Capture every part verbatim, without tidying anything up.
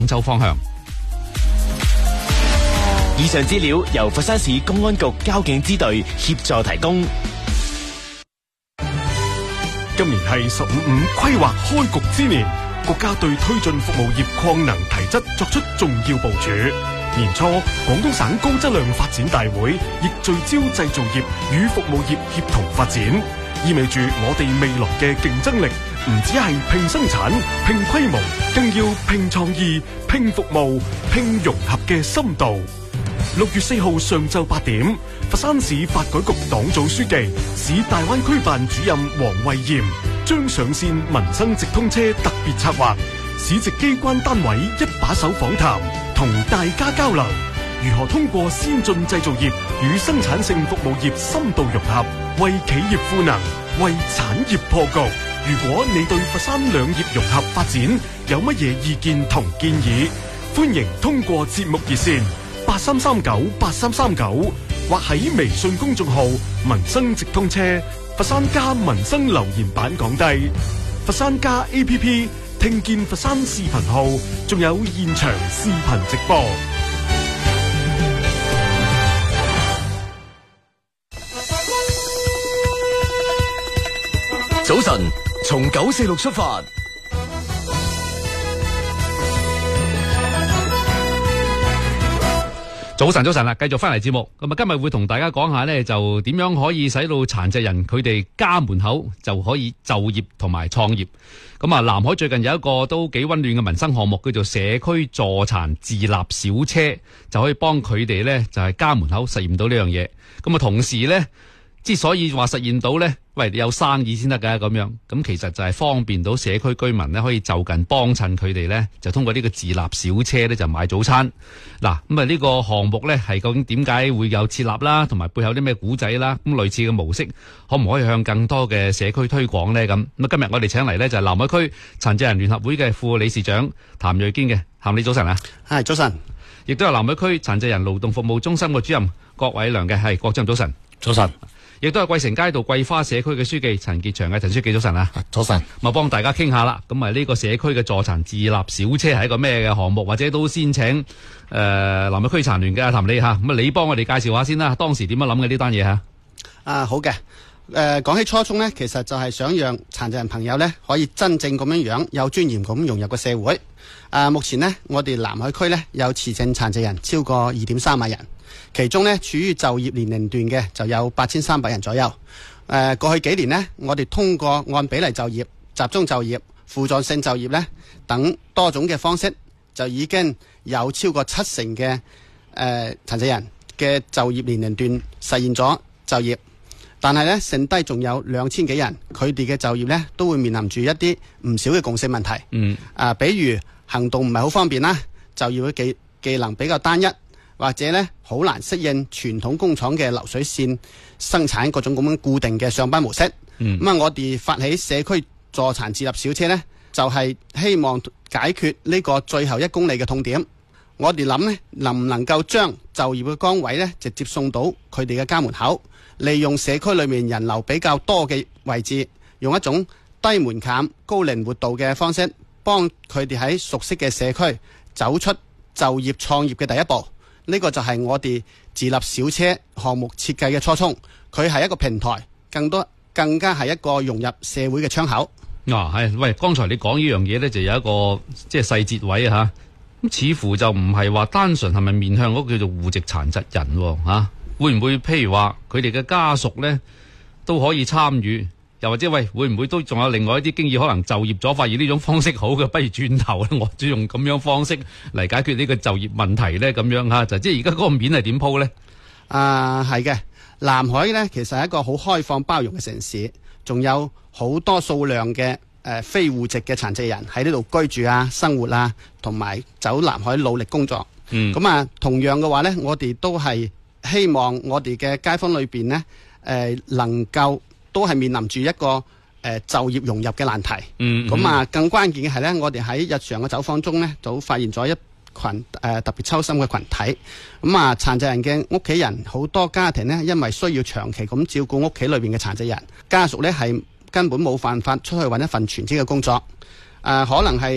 廣州方向。 以上資料由佛山市公安局交警支隊協助提供。 今年係十五五規劃開局之年，國家對推進服務業擴能提質作出重要部署。年初，廣東省高質量發展大會亦聚焦製造業與服務業協同發展，意味住我哋未來嘅競爭力唔只係拼生產、拼規模，更要拼創意、拼服務、拼融合嘅深度。六月四號上晝八點，佛山市發改局黨組書記、市大灣區辦主任黃慧賢將上線民生直通車特別策劃，市直機關單位一把手訪談，同大家交流如何通過先進製造業與生產性服務業深度融合，為企業賦能，為產業破局。如果你對佛山兩業融合發展有乜嘢意見同建議，歡迎通過節目熱線八三三九八三三九，或喺微信公眾號民生直通車佛山加民生留言板講低。佛山加 A P P 聽見佛山視頻號，仲有現場視頻直播。 早晨，從九四六出發。 早晨，早晨啦，繼續翻嚟節目。咁啊，今日會同大家講下呢，就點樣可以使到殘疾人佢哋家門口就可以就業同埋創業。咁啊，南海最近有一個都幾溫暖嘅民生項目，叫做社區助殘自立小車，就可以幫佢哋呢，就係家門口實現到呢樣嘢。咁啊，同時呢，之所以話實現到呢，喂，你有生意先得㗎咁樣，咁其實就係方便到社區居民呢，可以就近幫襯佢哋呢，就通過呢個自立小車呢，就買早餐。嗱，咁啊呢個項目呢，係究竟點解會有設立啦，同埋背後啲咩古仔啦，咁類似嘅模式可唔可以向更多嘅社區推廣呢？咁咁啊今日我哋請嚟呢，就係南海區殘疾人聯合會嘅副理事長譚瑞堅嘅，譚你早晨啊。 係早晨。 亦都係南海區殘疾人勞動服務中心嘅主任郭偉良嘅，係郭主任早晨。 早晨。 亦都係桂城街道桂花社區嘅書記陳傑祥嘅，陳書記早晨啊。 早晨。 咁啊幫大家傾下啦。咁啊呢個社區嘅助殘自立小車係一個咩嘅項目，或者都先請誒、呃、南海區殘聯嘅阿譚你吓，咁啊你幫我哋介紹下先啦。當時點樣諗嘅呢單嘢吓？ 啊好嘅。誒、呃、講起初衷呢，其實就係想讓殘疾人朋友呢可以真正咁樣樣有尊嚴咁融入個社會。啊目前呢，我哋南海區呢有持證殘疾人超過二點三萬人。其中呢，處於就業年齡段嘅就有八千三百人左右。誒、呃，過去幾年呢，我哋通過按比例就業、集中就業、輔助性就業呢等多種嘅方式，就已經有超過七成嘅誒殘疾人嘅就業年齡段實現咗就業。但係呢，剩低仲有兩千幾人，佢哋嘅就業呢都會面臨住一啲唔少嘅共性問題。嗯。啊、呃，比如行動唔係好方便啦，就業嘅技技能比較單一。或者咧好難適應傳統工廠嘅流水線生產嗰種咁樣固定嘅上班模式。咁啊、嗯，我哋發起社區助殘自立小車呢，就係、是、希望解決呢個最後一公里嘅痛點。我哋諗呢，能唔能夠將就業嘅崗位呢直接送到佢哋嘅家門口，利用社區裏面人流比較多嘅位置，用一種低門檻、高靈活度嘅方式，幫佢哋喺熟悉嘅社區走出就業創業嘅第一步。呢個就係我哋自立小車項目設計嘅初衷，佢係一個平台，更多更加係一個融入社會嘅窗口。 啊，係喂，剛才你講呢樣嘢呢，就有一個即係細節位啊吓，咁似乎就唔係話單純係咪面向嗰個叫做戶籍殘疾人吓、啊，會唔會譬如話佢哋嘅家屬呢都可以參與？又或者喂，會唔會都仲有另外一啲經驗，可能就業咗發現呢種方式好嘅，不如轉頭咧，我只用咁樣方式嚟解決呢個就業問題咧，咁樣吓就即係而家嗰個面係點鋪咧？ 啊，係嘅，南海咧其實係一個好開放包容嘅城市，仲有好多數量嘅誒、呃、非戶籍嘅殘疾人喺呢度居住啊、生活啊，同埋走南海努力工作。嗯，咁啊，同樣嘅話咧，我哋都係希望我哋嘅街坊裏邊咧，誒、呃、能夠。都係面臨住一個誒、呃、就業融入嘅難題。嗯，咁啊，更關鍵嘅係咧，我哋喺日常嘅走訪中咧，就發現咗一群誒、呃、特別抽心嘅群體。咁啊，殘疾人嘅屋企人好多家庭呢，因為需要長期咁照顧屋企裏邊嘅殘疾人，家屬咧係根本冇辦法出去揾一份全職嘅工作。誒、呃，可能係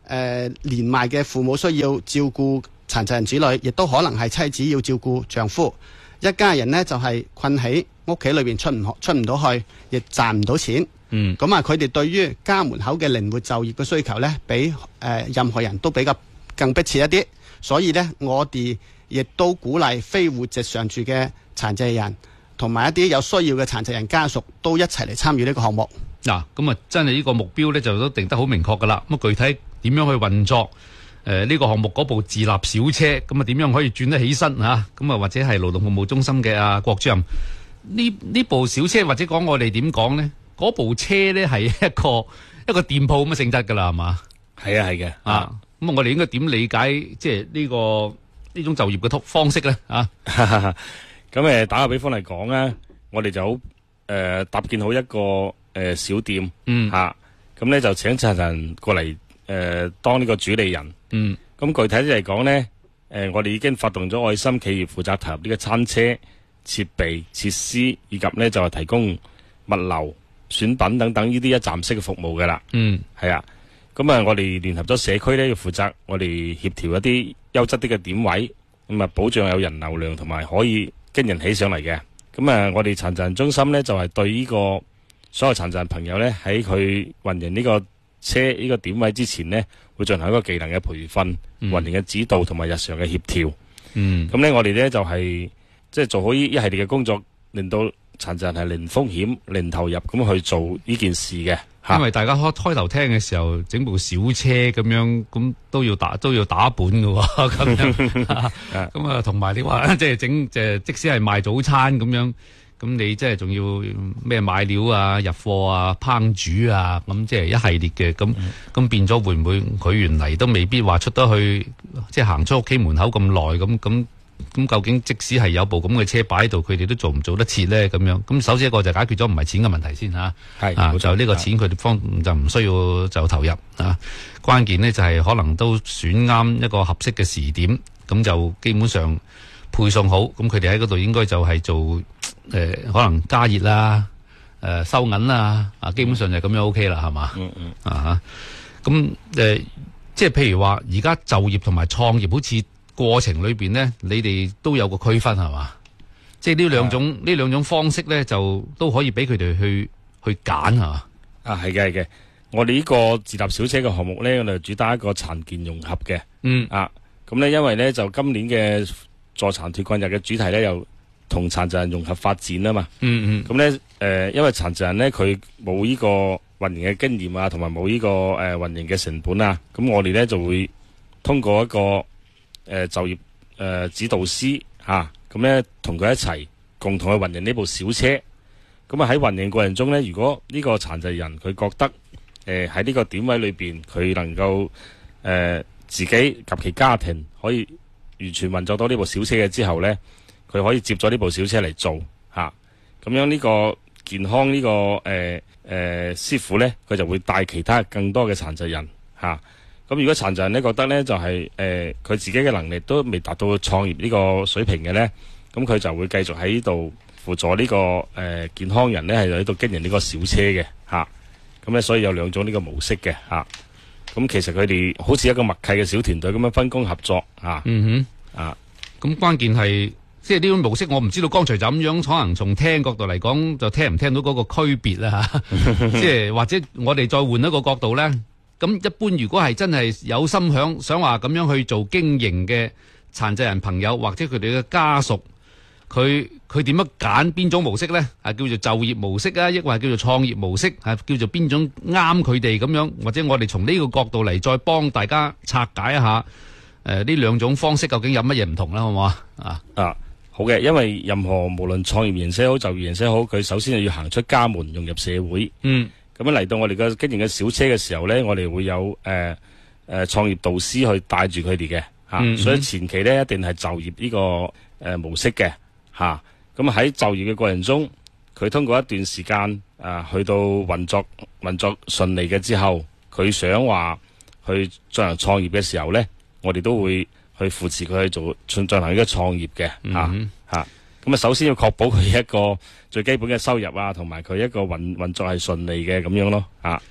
呃、年邁嘅父母需要照顧殘疾人子女，亦都可能係妻子要照顧丈夫，一家人呢就係、是、困喺屋企裏邊出唔出唔到去，亦賺唔到錢。 嗯， 咁啊，佢哋對於家門口嘅靈活就業嘅需求呢，比誒、呃、任何人都比較更迫切一啲。所以呢，我哋亦都鼓勵非戶籍常住嘅殘疾人同埋一啲有需要嘅殘疾人家屬都一齊嚟參與呢個項目。 嗱，咁啊，真係呢個目標呢，就都定得好明確噶啦。咁啊，具體點樣去運作？誒、呃，呢、這個項目嗰部自立小車，咁啊，點樣可以轉得起身吓？咁啊，或者係勞動服務中心嘅阿郭主任，呢呢部小車或者講我哋點講呢？嗰部車呢係一個一個店鋪咁嘅性質噶啦，係嘛？ 係啊，係嘅啊。咁啊，我哋應該點理解即係呢個呢種就業嘅方式呢？啊， 咁誒，打個比方嚟講咧，我哋就好誒搭建好一個誒、呃、小店， 嗯吓，咁咧就請殘疾人過嚟誒、呃、當呢個主理人， 嗯， 咁具體啲嚟講咧，誒、呃、我哋已經發動咗愛心企業負責投入呢個餐車設備設施，以及咧就係、是、提供物流選品等等呢啲一站式嘅服務噶啦， 嗯， 係啊，咁啊我哋聯合咗社區咧要負責我哋協調一啲優質啲嘅點位，咁啊保障有人流量同埋可以經人起上嚟嘅。咁啊我哋殘疾人中心咧就係、是、對呢個所有殘疾人朋友咧喺佢運營呢個車呢、這個點位之前呢，會進行一個技能嘅培訓、 嗯、 運營嘅指導同埋日常嘅協調。 嗯， 咁咧我哋咧就係即係做好呢一系列嘅工作，令到殘疾人係零風險、零投入咁去做呢件事嘅。 因為大家開開頭聽嘅時候，整部小車咁樣，咁都要打都要打本㗎喎，咁樣咁啊，同埋你話即係整即係即使係賣早餐咁樣，咁你即係仲要咩買料啊、入貨啊、烹煮啊，咁即係一系列嘅，咁咁、嗯、變咗會唔會佢原嚟都未必話出得去，即係行出屋企門口咁耐咁咁。咁究竟即使係有部咁嘅車擺喺度，佢哋都做唔做得切咧？咁樣咁首先一個就解決咗唔係錢嘅問題先嚇， 係啊就呢個錢佢哋方就唔需要就投入啊。關鍵呢就係可能都選啱一個合適嘅時點，咁就基本上配送好，咁佢哋喺嗰度應該就係做誒、呃、可能加熱啦、誒、呃、收銀啦，啊基本上就咁樣 OK 啦，係嘛？ 嗯嗯啊咁誒、呃，即係譬如話而家就業同埋創業好似。過程裏邊呢，你哋都有個區分係嘛？即係呢兩種呢兩種方式呢，就都可以俾佢哋去去揀係嘛？ 啊，係嘅係嘅，我哋呢個自立小車嘅項目呢，我哋主打一個殘健融合嘅。 嗯啊，咁呢，因為呢，就今年嘅助殘脫困日嘅主題呢，又同殘疾人融合發展啊嘛。 嗯嗯。 咁呢，誒、呃，因為殘疾人呢，佢冇呢個運營嘅經驗啊，同埋冇呢個誒運營嘅成本啊，咁我哋呢，就會通過一個。誒、呃，就業誒、呃、指導師吓，咁咧同佢一齊共同去運營呢部小車。咁啊喺運營過程中咧，如果呢個殘疾人佢覺得誒喺呢個點位裏邊，佢能夠誒、呃、自己及其家庭可以完全運作到呢部小車嘅之後咧，佢可以接咗呢部小車嚟做吓。咁、啊、樣呢個健康呢、這個誒誒、呃呃、師傅咧，佢就會帶其他更多嘅殘疾人吓。啊咁如果殘疾人咧覺得咧就係誒佢自己嘅能力都未達到創業呢個水平嘅咧，咁佢就會繼續喺度輔助呢、這個誒、呃、健康人咧係喺度經營呢個小車嘅吓，咁、啊、咧所以有兩種呢個模式嘅吓，咁、啊、其實佢哋好似一個默契嘅小團隊咁樣分工合作吓。 嗯哼，啊， 咁關鍵係即係呢種模式，我唔知道剛才就咁樣，可能從聽角度嚟講就聽唔聽到嗰個區別啦吓，即係或者我哋再換一個角度咧。咁一般如果係真係有心想想話咁樣去做經營嘅殘疾人朋友或者佢哋嘅家屬，佢佢點樣揀邊種模式呢？係叫做就業模式啊，抑或係叫做創業模式？係叫做邊種啱佢哋咁樣？或者我哋從呢個角度嚟再幫大家拆解一下誒呢兩種方式究竟有乜嘢唔同啦？好唔好啊？啊啊好嘅，因為任何無論創業形式好就業形式好，佢首先係要行出家門融入社會。嗯。咁樣嚟到我哋嘅經營嘅小車嘅時候咧，我哋會有誒誒創業導師去帶住佢哋嘅吓， 嗯嗯所以前期咧一定係就業呢、這個誒、呃、模式嘅吓。咁喺就業嘅過程中，佢通過一段時間誒、呃、去到運作運作順利嘅之後，佢想話去進行創業嘅時候咧，我哋都會去扶持佢去做進進行呢個創業嘅吓吓。 嗯啊咁啊，首先要確保佢一個最基本嘅收入啊，同埋佢一個運運作係順利嘅咁樣咯，啊。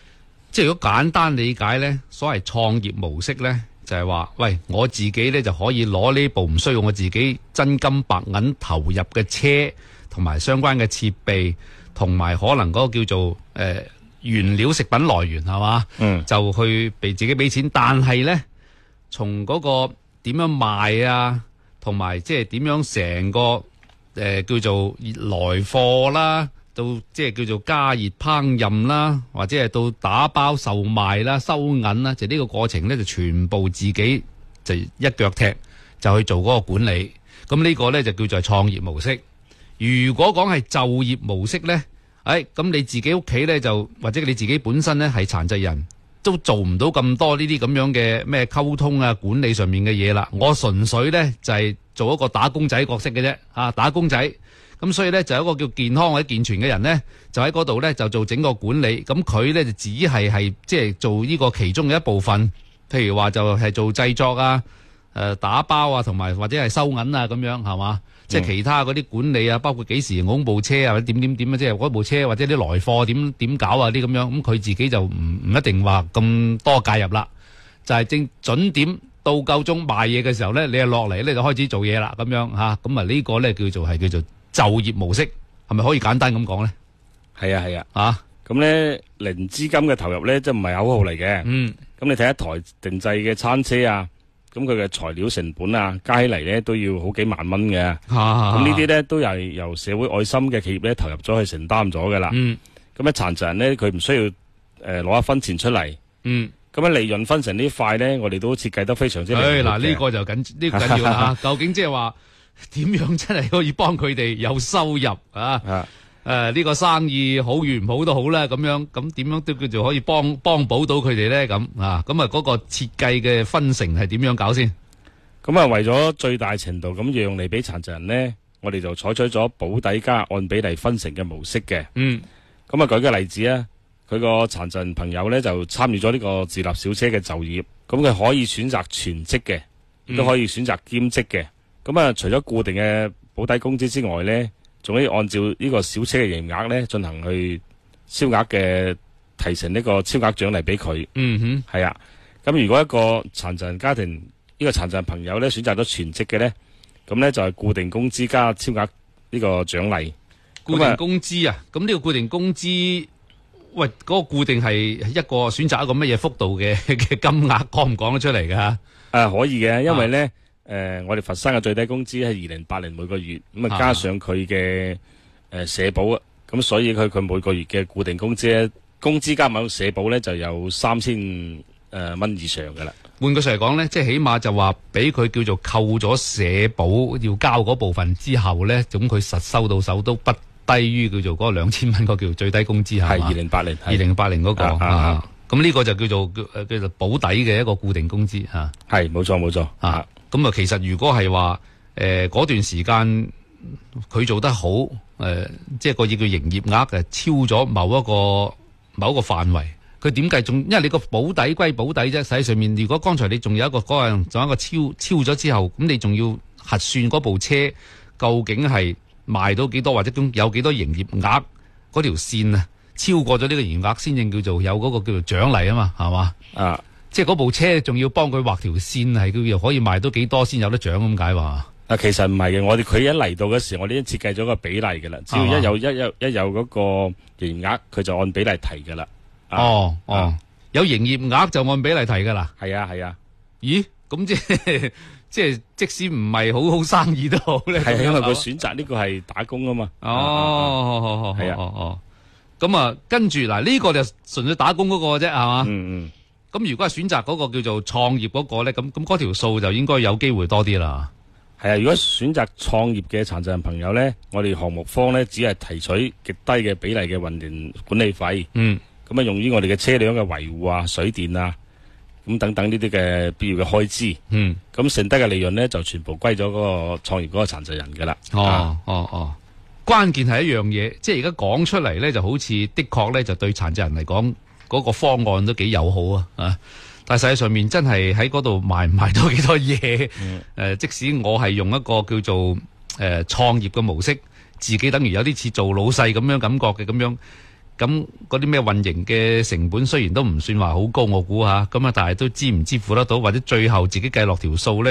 即係如果簡單理解咧，所謂創業模式咧，就係話，喂，我自己咧就可以攞呢部唔需要我自己真金白銀投入嘅車，同埋相關嘅設備，同埋可能嗰個叫做誒、呃、原料食品來源係嘛， 嗯， 就去俾自己俾錢，但係咧從嗰個點樣賣啊，同埋即係點樣成個誒、呃、叫做來貨啦。到即係叫做加熱烹飪啦，或者係到打包售賣啦、收銀啦，就呢個過程咧就全部自己就一腳踢就去做嗰個管理。咁呢個咧就叫做創業模式。如果講係就業模式咧，誒咁你自己屋企咧就或者你自己本身咧係殘疾人，都做唔到咁多呢啲咁樣嘅咩溝通啊、管理上面嘅嘢啦。我純粹咧就係做一個打工仔角色嘅啫，啊打工仔。咁所以咧就有一個叫健康或者健全嘅人咧，就喺嗰度咧就做整個管理。咁佢咧就只係係即係做呢個其中嘅一部分，譬如話就係做製作啊、誒、呃、打包啊，同埋或者係收銀啊咁樣係嘛？即係其他嗰啲管理啊，包括幾時攞部車啊，或者點點點啊，即係嗰部車或者啲來貨點點搞啊啲咁樣。咁佢自己就唔唔一定話咁多介入啦，就係、是、正準點到夠鐘賣嘢嘅時候咧，你就落嚟咧就開始做嘢啦咁樣嚇。咁啊呢個咧叫做係叫做就業模式，係咪可以簡單咁講咧？ 係啊係啊， 啊咁咧零資金嘅投入咧，即係唔係口號嚟嘅。 嗯， 咁你睇一台定製嘅餐車啊，咁佢嘅材料成本啊，加起嚟咧都要好幾萬蚊嘅。咁、 啊、 呢啲咧都係由社會愛心嘅企業咧投入咗去承擔咗噶啦。 嗯， 咁咧殘疾人咧佢唔需要誒攞、呃、一分錢出嚟。 嗯， 咁樣利潤分成呢塊咧，我哋都設計得非常之誒嗱， 呢、 呢個就緊呢、這個緊要啦究竟即係話點樣真係可以幫佢哋有收入啊？誒呢、呃這個生意好與唔好都好啦，咁樣咁點樣都叫做可以幫幫補到佢哋咧？咁啊，咁啊嗰個設計嘅分成係點樣搞先？ 咁啊，為咗最大程度咁讓利俾殘疾人咧，我哋就採取咗保底加按比例分成嘅模式嘅。 嗯， 咁啊，舉個例子啊，佢個殘疾人朋友咧就參與咗呢個自立小車嘅就業，咁佢可以選擇全職嘅，亦都可以選擇兼職嘅。咁啊，除咗固定嘅保底工資之外咧，仲可以按照呢個小車嘅營業額咧進行去超額嘅提成呢個超額獎勵俾佢。 嗯哼， 係啊。咁如果一個殘疾人家庭呢、呢個殘疾人朋友咧選擇咗全職嘅咧，咁咧就係固定工資加超額呢個獎勵。 固定工資啊，咁呢個固定工資，喂，嗰、嗰個固定係一個選擇一個乜嘢幅度嘅嘅金額，講唔講得出嚟㗎？ 啊，可以嘅，因為咧。啊誒、呃，我哋佛山嘅最低工資係二零八零每個月，咁啊加上佢嘅誒社保，咁所以佢佢每個月嘅固定工資咧，工資加埋社保咧就有三千誒蚊以上噶啦。 換句說嚟講咧，即係起碼就話俾佢叫做扣咗社保要交嗰部分之後咧，咁佢實收到手都不低於叫做嗰個兩千蚊個叫做最低工資係嘛？ 係二零八零， 二零八零嗰個。 啊啊咁呢個就叫做叫叫做保底嘅一個固定工資吓。 係冇錯冇錯啊。咁啊，其實如果係話誒嗰段時間佢做得好，誒、呃、即係個叫營業額誒超咗某一個某一個範圍，佢點計仲？因為你個保底歸保底啫，實際上面如果剛才你仲有一個嗰樣，仲有一個超超咗之後，咁你仲要核算嗰部車究竟係賣到幾多，或者有幾多營業額嗰條線啊？超過咗呢個營業額先至叫做有嗰個叫做獎勵啊嘛，係嘛？ 啊， 即係嗰部車仲要幫佢畫條線，係佢又可以賣到幾多先有得獎咁解話？ 啊，其實唔係嘅，我哋佢一嚟到嗰時，我哋已經設計咗個比例嘅啦。只要一有、啊、一有一有嗰個營業額，佢就按比例提嘅啦。 哦哦， 啊、 有營業額就按比例提嘅啦。 係啊係啊。 咦？咁即係即係即使唔係好好生意都好咧。 係因為佢選擇呢個係打工啊嘛。 哦， 係啊。 哦哦。咁啊，跟住嗱呢個就純粹打工嗰個啫，係嘛？ 嗯嗯。 咁如果係選擇嗰個叫做創業嗰個咧，咁咁嗰條數就應該有機會多啲啦。 係啊，如果選擇創業嘅殘疾人朋友咧，我哋項目方咧只係提取極低嘅比例嘅運營管理費。嗯。咁啊，用於我哋嘅車輛嘅維護啊、水電啊，咁等等呢啲嘅必要嘅開支。嗯。咁剩低嘅利潤咧，就全部歸咗嗰個創業嗰個殘疾人噶啦。 哦啊、 哦哦。關鍵係一樣嘢，即係而家講出嚟咧，就好似的確咧，就對殘疾人嚟講嗰個方案都幾友好啊！啊，但係實際上面真係喺嗰度賣唔賣到幾多嘢？誒、嗯呃，即使我係用一個叫做誒創、呃、業嘅模式，自己等於有啲似做老細咁樣感覺嘅咁樣， 咁嗰啲咩運營嘅成本雖然都唔算話好高，我估下，咁啊，但係都支唔支付得到，或者最後自己計落條數咧？